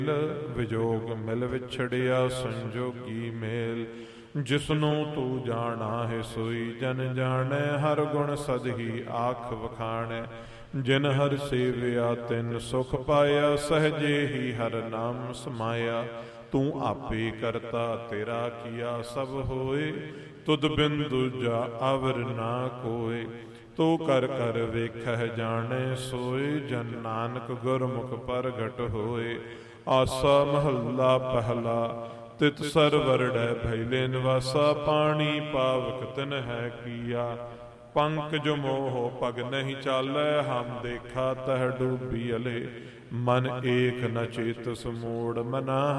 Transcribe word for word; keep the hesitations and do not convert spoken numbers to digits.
ਵਿਜੋਗ ਮਿਲ ਵਿਛੜਿਆ ਸੰਜੋਗੀ ਮੇਲ। ਜਿਸਨੂੰ ਤੂੰ ਜਾਣਾ ਹੈ ਸੋਈ ਜਨ ਜਾਣੈ, ਹਰ ਗੁਣ ਸਦਹੀ ਆਖ ਵਖਾਣੈ। ਜਿਨ ਹਰ ਸੇਵਿਆ ਤਿਨ ਸੁਖ ਪਾਇਆ, ਸਹਜੇ ਹੀ ਹਰ ਨਾਮ ਸਮਾਇਆ। ਤੂੰ ਆਪੇ ਕਰਤਾ ਤੇਰਾ ਕੀਆ ਸਭ ਹੋਏ, ਤੁਧ ਬਿਨ ਦੂਜਾ ਅਵਰ ਨਾ ਕੋਇ। ਤੂੰ ਕਰ ਕਰ ਵੇਖਹਿ ਜਾਣੈ ਸੋਏ, ਜਨ ਨਾਨਕ ਗੁਰਮੁਖ ਪ੍ਰਗਟ ਹੋਏ। ਆਸਾ ਮਹੱਲਾ ਪਹਿਲਾ। ਤਿਤ ਸਰਵਰੜੈ ਭੈਲੇ ਨਿਵਾਸਾ, ਪਾਣੀ ਪਾਵਕ ਤਿਨ ਹੈ ਕੀਆ। ਪੰਕਜ ਮੋਹ ਪਗ ਨਹੀਂ ਚਾਲੈ, ਹਮ ਦੇਖਾ ਤਹ ਡੂਬੀ ਅਲੇ। ਮਨ ਏਕ ਨ ਚੇਤਸ ਮੋੜ, ਮਨਾ